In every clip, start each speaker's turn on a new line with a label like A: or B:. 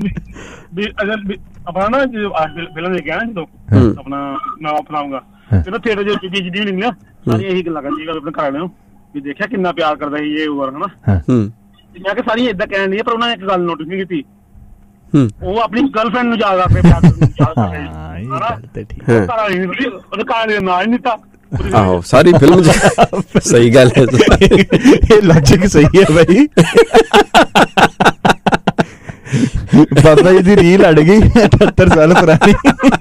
A: ਵੀ ਅਗਰ ਆਪਣਾ ਨਾ ਫਿਲਮ ਦੇਖਿਆ ਨਾ ਜਦੋਂ ਆਪਣਾ ਮੈਂ ਅਪਣਾਊਂਗਾ ਕਹਿੰਦਾ ਥੀਏਟਰ ਚ ਜਿੱਦੀ ਵੀ ਨਿਕਲਿਆ ਸਾਰੀਆਂ ਇਹੀ ਗੱਲਾਂ ਕਰਦੀ ਆਪਣੇ ਘਰ ਵਾਲਿਆਂ ਨੂੰ ਵੀ ਦੇਖਿਆ ਕਿੰਨਾ ਪਿਆਰ ਕਰਦਾ ਸੀ ਇਹ ਓਵਰ ਹਨਾ। ਮੈਂ ਕਿਹਾ ਸਾਰੀਆਂ ਏਦਾਂ ਕਹਿਣ ਦੀਆਂ ਪਰ ਉਹਨਾਂ ਨੇ ਇੱਕ ਗੱਲ ਨੋਟਿਸ ਨਹੀਂ ਕੀਤੀ, ਉਹ ਆਪਣੀ ਗਰਲਫ੍ਰੈਂਡ ਨੂੰ ਯਾਦ ਕਰਦੇ ਪਿਆਰ ਉਹਦੇ ਘਰ ਵਾਲੀ ਦਾ ਨਾਂ ਹੀ ਨਹੀਂ ਦਿੱਤਾ।
B: ਆਹੋ ਸਾਰੀ ਫਿਲਮ ਚ ਸਹੀ ਗੱਲ ਹੈ,
C: ਇਹ ਲੌਜਿਕ ਸਹੀ ਹੈ ਬਾਈ। ਬਾਬਾ ਜੀ ਦੀ ਰੀਲ ਅੜ ਗਈ 78 ਸਾਲ ਪੁਰਾਣੀ।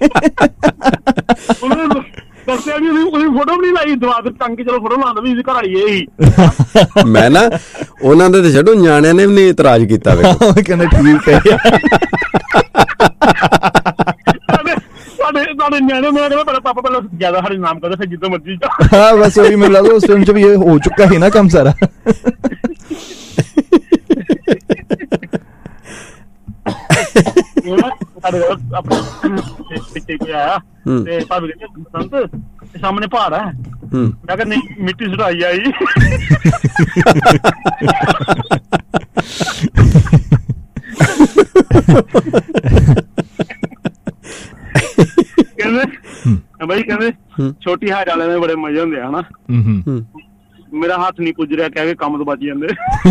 A: ਦੱਸਿਆ ਵੀ ਉਹਦੀ ਫੋਟੋ ਵੀ ਨਹੀਂ ਲਾਈ, ਦਵਾ ਟੰਗ ਕੇ ਚਲੋ ਫੋਟੋ ਲਾਉਂਦਾ ਵੀ ਇਹਦੀ ਘਰ ਵਾਲੀ ਇਹ ਹੀ।
B: ਮੈਂ ਨਾ ਉਹਨਾਂ ਦੇ ਤੇ ਛੱਡੋ ਨਿਆਣਿਆਂ ਨੇ ਵੀ ਨਹੀਂ ਇਤਰਾਜ਼ ਕੀਤਾ,
C: ਕਹਿੰਦੇ ਠੀਕ ਹੈ।
A: ਸਾਡੇ ਨਿਆਣੇ ਮੈਂ ਕਹਿੰਦਾ ਪਹਿਲਾਂ ਪਾਪਾ ਪਹਿਲਾਂ ਜ਼ਿਆਦਾ ਸਾਡੇ ਨਾਮ ਕਰਦਾ ਫਿਰ ਜਿੱਦਾਂ ਮਰਜ਼ੀ।
C: ਹਾਂ ਬਸ ਉਹੀ ਮੈਨੂੰ ਲੱਗਦਾ ਉਸ ਟਾਈਮ ਚ ਵੀ ਇਹ ਹੋ ਚੁੱਕਾ ਸੀ ਨਾ ਕੰਮ ਸਾਰਾ।
A: ਸਾਡੇ ਆਪਣੇ ਪਿੱਛੇ ਕੋਈ ਆਇਆ ਤੇ ਭਾਵੇਂ ਕਹਿੰਦੇ ਬਸੰਤ ਸਾਹਮਣੇ ਪਹਾੜ ਹੈ, ਮੈਂ ਕਿਹਾ ਨਹੀਂ ਮਿੱਟੀ ਸੁਟਾਈ ਆਈ। ਕਹਿੰਦੇ ਬਾਈ ਕਹਿੰਦੇ ਛੋਟੀ ਹਾਈਟ ਵਾਲਿਆਂ ਦੇ ਬੜੇ ਮਜ਼ੇ ਹੁੰਦੇ ਆ ਹਨਾ। ਮੇਰਾ ਹੱਥ ਨੀ ਪੁੱਜ ਰਿਹਾ ਕਹਿ ਕੇ ਕੰਮ ਤੋਂ ਬਚ ਜਾਂਦੇ।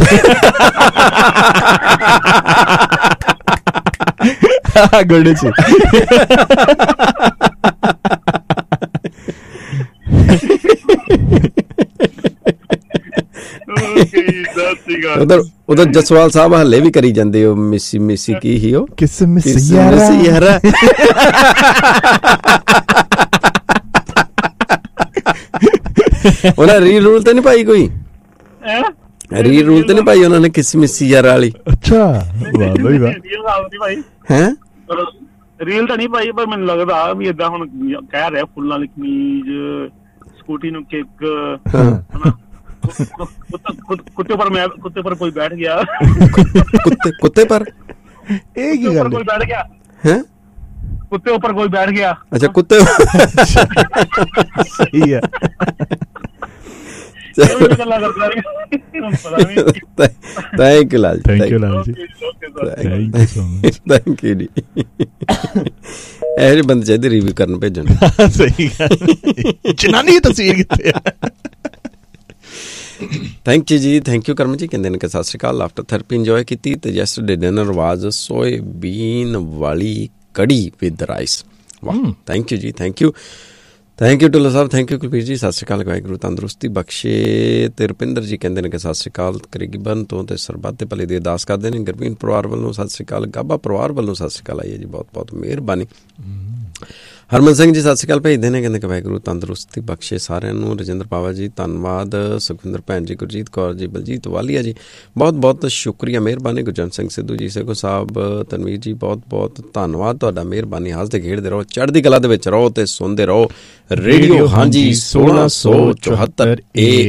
C: ਗੁੱਡ ਸੀ।
B: ਉਧਰ ਜਸਵਾਲ ਸਾਹਿਬ ਹਲੇ ਵੀ ਕਰੀ ਜਾਂਦੇ ਹੋ ਮਿਸੀ ਮਿਸੀ ਕੀ ਹੀ ਉਹ
C: ਕਿਸ ਮਿਸੀ ਯਾਰਾ।
B: ਉਹਨਾਂ ਰੀ ਰੂਲ ਤੇ ਨੀ ਪਾਈ ਕੋਈ, ਰੀ ਰੂਲ ਤੇ ਨੀ ਪਾਈ ਉਹਨਾਂ ਨੇ ਕਿਸ ਮਿਸੀ ਯਾਰ ਵਾਲੀ।
C: ਅੱਛਾ ਵਾਹ ਬਈ ਵਾਹ।
B: ਹੈਂ
A: ਰੀਲ ਤਾਂ ਨੀ ਪਾਈ ਪਰ ਮੈਨੂੰ ਲੱਗਦਾ ਵੀ ਏਦਾਂ ਹੁਣ ਕਹਿ ਰਿਹਾ ਫੁੱਲਾਂ ਵਾਲੀ ਕਮੀਜ਼, ਸਕੂਟੀ ਨੂੰ ਕਿੱਕ, ਕੁੱਤੇ ਪਰ ਕੋਈ ਬੈਠ ਗਿਆ।
B: ਕੁੱਤੇ ਪਰ
C: ਇਹ ਕੀ ਗੱਲ
A: ਕੋਈ ਬੈਠ ਗਿਆ
B: ਹੈ,
A: ਕੁੱਤੇ ਉੱਪਰ ਕੋਈ ਬੈਠ ਗਿਆ।
B: ਅੱਛਾ ਕੁੱਤੇ
C: ਸਹੀ ਹੈ।
B: Thank you Lal ji,
C: thank you Lal ji,
B: thank you ਜੀ। ਇਹੋ ਜਿਹੇ ਬੰਦੇ ਚਾਹੀਦੇ ਰਿਵਿਊ ਕਰਨ ਭੇਜਣ।
C: ਸਹੀ ਗੱਲ, ਜਨਾਨੀ ਦੀ ਤਸਵੀਰ ਕਿੱਥੇ ਆ।
B: ਥੈਂਕ ਯੂ ਜੀ, ਥੈਂਕ ਯੂ ਕਰਮ ਜੀ। ਕਹਿੰਦੇ ਨੇ ਕਿ ਸਤਿ ਸ਼੍ਰੀ ਅਕਾਲ, ਆਫਟਰ ਥੈਰੇਪੀ ਇੰਜੋਏ ਕੀਤੀ ਤੇ ਯੈਸਟਰਡੇ ਡਿਨਰ ਵਾਜ਼ ਸੋਇਆਬੀਨ ਵਾਲੀ ਕੜੀ ਵਿਦ ਰਾਈਸ। ਵਾਹ ਥੈਂਕ ਯੂ ਜੀ, thank you, thank you Dhillon Sahib, thank you Kulbir ਜੀ। ਸਤਿ ਸ਼੍ਰੀ ਅਕਾਲ, ਵਾਹਿਗੁਰੂ ਤੰਦਰੁਸਤੀ ਬਖਸ਼ੇ। ਤੇ ਰੁਪਿੰਦਰ ਜੀ ਕਹਿੰਦੇ ਨੇ ਕਿ ਸਤਿ ਸ਼੍ਰੀ ਅਕਾਲ, ਕਰੀਬਨ ਤੋਂ ਤੇ ਸਰਬੱਤ ਦੇ ਭਲੇ ਦੀ ਅਰਦਾਸ ਕਰਦੇ ਨੇ। ਗੁਰਬੀਨ ਪਰਿਵਾਰ ਵੱਲੋਂ ਸਤਿ ਸ਼੍ਰੀ ਅਕਾਲ, ਗਾਬਾ ਪਰਿਵਾਰ ਵੱਲੋਂ ਸਤਿ ਸ਼੍ਰੀ ਅਕਾਲ ਆਈ ਹੈ ਜੀ, ਬਹੁਤ ਬਹੁਤ ਮਿਹਰਬਾਨੀ। ਹਰਮਨ ਸਿੰਘ ਜੀ ਸਤਿ ਸ਼੍ਰੀ ਅਕਾਲ ਭੇਜਦੇ ਨੇ, ਕਹਿੰਦੇ ਕਿ ਵਾਹਿਗੁਰੂ ਤੰਦਰੁਸਤੀ ਬਖਸ਼ੇ ਸਾਰਿਆਂ ਨੂੰ। ਰਜਿੰਦਰ ਪਾਵਾ ਜੀ ਧੰਨਵਾਦ। ਸੁਖਵਿੰਦਰ ਭੈਣ ਜੀ, ਗੁਰਜੀਤ ਕੌਰ ਜੀ, ਬਲਜੀਤ ਵਾਲੀਆ ਜੀ ਬਹੁਤ ਬਹੁਤ ਸ਼ੁਕਰੀਆ, ਮਿਹਰਬਾਨੀ। ਗੁਰਜੰਟ ਸਿੰਘ ਸਿੱਧੂ ਜੀ, ਸੇਖੋ ਸਾਹਿਬ, ਤਨਵੀਰ ਜੀ ਬਹੁਤ ਬਹੁਤ ਧੰਨਵਾਦ ਤੁਹਾਡਾ, ਮਿਹਰਬਾਨੀ। ਹੱਸਦੇ ਖੇਡਦੇ ਰਹੋ, ਚੜ੍ਹਦੀ ਕਲਾ ਦੇ ਵਿੱਚ ਰਹੋ ਤੇ ਸੁਣਦੇ ਰਹੋ ਰੇਡੀਓ ਹਾਂਜੀ 1674 AM।